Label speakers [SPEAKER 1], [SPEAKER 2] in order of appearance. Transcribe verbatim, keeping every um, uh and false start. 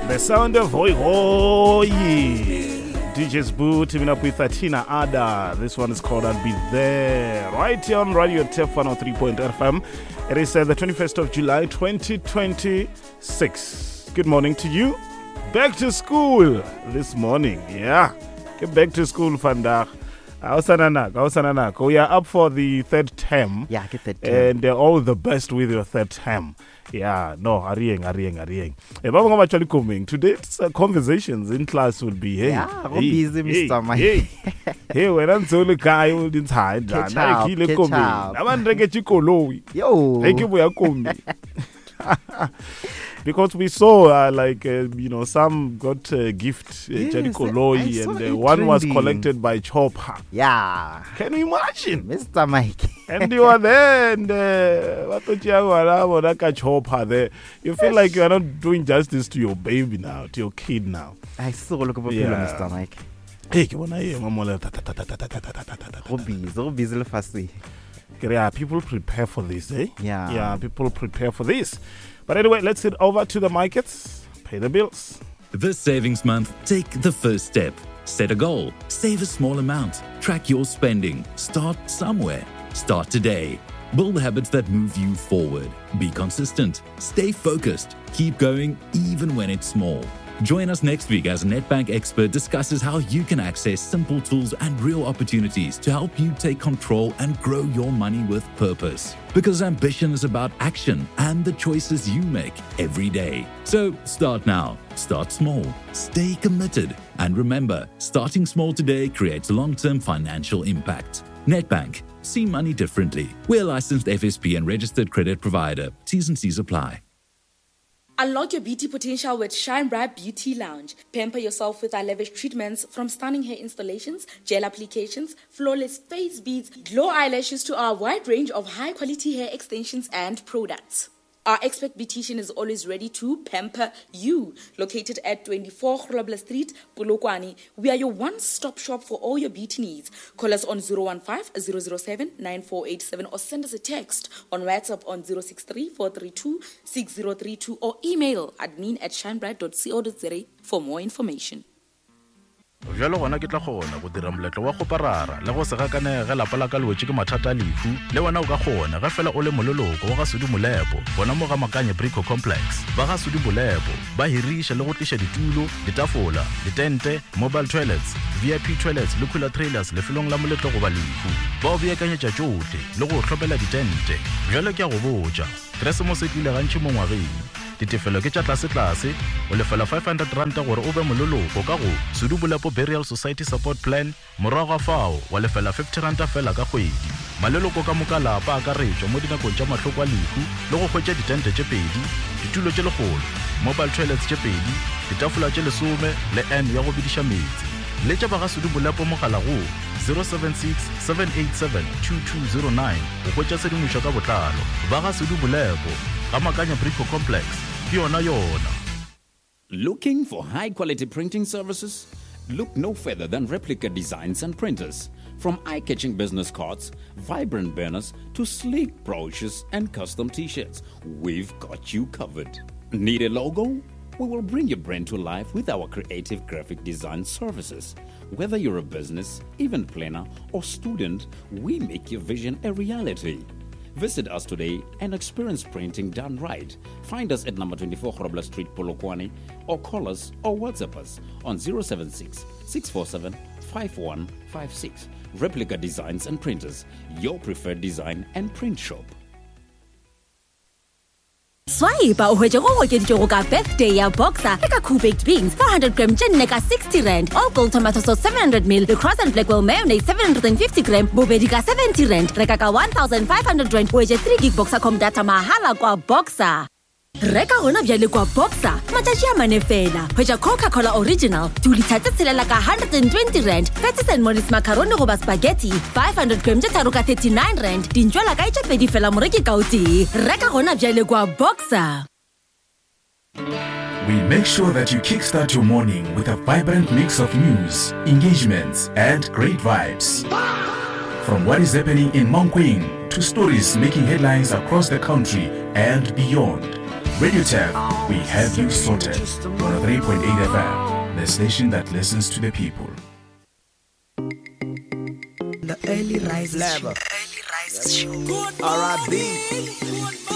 [SPEAKER 1] The sound of Hoi Hoi. D J's Boo teaming up with Tina Ada. This one is called I'll Be There. Right here on Radio T F one oh three point F M. It is uh, the twenty-first of July twenty twenty-six. Good morning to you. Back to school this morning. Yeah. Get back to school, Vandag. We are up for the third term.
[SPEAKER 2] Yeah, get third term.
[SPEAKER 1] And uh, all the best with your third term. Yeah, no, hurrying, hurrying, hurrying. Hey, Baba Ngoma actually coming. Today's uh, conversations in class will be, hey,
[SPEAKER 2] yeah,
[SPEAKER 1] hey,
[SPEAKER 2] busy, Mister Mike.
[SPEAKER 1] Hey, hey, when I'm so like, I will inside.
[SPEAKER 2] Catch up, catch up.
[SPEAKER 1] I want to get you colo.
[SPEAKER 2] Yo.
[SPEAKER 1] Thank you for your coming. Because we saw, uh, like, uh, you know, some got a uh, gift, uh,
[SPEAKER 2] yes,
[SPEAKER 1] Koloi, and uh, one was collected by Chopper.
[SPEAKER 2] Yeah.
[SPEAKER 1] Can you imagine?
[SPEAKER 2] Mister Mike.
[SPEAKER 1] And you are there, and uh, Chopper there. You feel like you are not doing justice to your baby now, to your kid now.
[SPEAKER 2] I saw look at
[SPEAKER 1] Yeah.
[SPEAKER 2] Mister Mike.
[SPEAKER 1] Hey, you want to hear?
[SPEAKER 2] Hobbies, hobbies, fast.
[SPEAKER 1] Yeah, people prepare for this, eh?
[SPEAKER 2] Yeah.
[SPEAKER 1] Yeah, people prepare for this. But anyway, let's head over to the markets, pay the bills.
[SPEAKER 3] This savings month, take the first step. Set a goal. Save a small amount. Track your spending. Start somewhere. Start today. Build habits that move you forward. Be consistent. Stay focused. Keep going even when it's small. Join us next week as a Nedbank expert discusses how you can access simple tools and real opportunities to help you take control and grow your money with purpose. Because ambition is about action and the choices you make every day. So start now. Start small. Stay committed. And remember, starting small today creates long-term financial impact. Nedbank. See money differently. We're a licensed F S P and registered credit provider. T's and C's apply.
[SPEAKER 4] Unlock your beauty potential with Shine Bright Beauty Lounge. Pamper yourself with our lavish treatments from stunning hair installations, gel applications, flawless face beads, glow eyelashes to our wide range of high-quality hair extensions and products. Our expert beautician is always ready to pamper you. Located at twenty-four Grobler Street, Polokwane, we are your one-stop shop for all your beauty needs. Call us on zero one five, zero zero seven, nine four eight seven or send us a text on WhatsApp on zero six three, four three two, six zero three two or email admin at shinebright dot co dot za for more information.
[SPEAKER 5] Jalo gona ke tla gona go dira moletlo wa go parara le go se gakanega lapa la ka lwetse ke mathata lefu le wena o ka gona ga fela o le mololoko wa ga Sudi Molepo bona mo ga Makanye Brico Complex ba ga Sudi Molepo ba hirisha le go tlisha ditulo ditafola ditente mobile toilets V I P toilets le cooler trailers le felong la moletlo go ba lefu ba o beakanyetsa tsote le go tlhopela ditente jalo ke a go botsa Christmas e tlile gantši mo ngwageng ditefelo ke tša tlase tlase o lefela five hundred rand gore o be mololoko ka go Sudi Molepo Burial Society Support Plan morago fao wa lefela fifty rand fela ka kgwedi maleloko ka moka lapa ka retswa mo dinakong tša mahloko a lefu le go hwetša ditente tše pedi ditulo tše legolo mobile toilets tše pedi ditafola tše lesome le N ya go bidiša metsi le tša ba ga Sudi Molepo mogala go zero seven six, seven eight seven, two two zero nine o hwetša sedimošo ka botlalo ba ga Sudi Molepo ga Makanye Brico Complex ke yona yona.
[SPEAKER 6] Looking for high-quality printing services? Look no further than Replica Designs and Printers. From eye-catching business cards, vibrant banners, to sleek brochures and custom t-shirts, we've got you covered. Need a logo? We will bring your brand to life with our creative graphic design services. Whether you're a business, event planner, or student, we make your vision a reality. Visit us today and experience printing done right. Find us at number twenty-four Grobler Street, Polokwane, or call us or WhatsApp us on zero seven six, six four seven, five one five six. Replica Designs and Printers, your preferred design and print shop.
[SPEAKER 7] Swaiba uheje go go go ka birthday ya Boxer le ka cool baked beans four hundred gram tjenne ka sixty rand all gold tomato sauce seven hundred milliliters the Cross and Blackwell mayonnaise seven hundred fifty gram bobedi ka seventy rand reka ka one thousand five hundred rand uheje three gig Boxer com data mahala kwa Boxer reka gona bjale kwa Boxer matšatši a mane fela uheja Coca-Cola original two liters tse tshelela ka one hundred twenty rand Fetis and Morris macaroni goba spaghetti five hundred gram tse tharo ka thirty-nine rand dinjwela ka itse pedi fela moreki ka uti reka gona bjale kwa Boxer.
[SPEAKER 8] We make sure that you kickstart your morning with a vibrant mix of news, engagements, and great vibes. From what is happening in Mankweng to stories making headlines across the country and beyond, Radio Tap, we have you sorted. one oh three point eight F M, the station that listens to the people.
[SPEAKER 9] The early rise level. Early rise show. R I B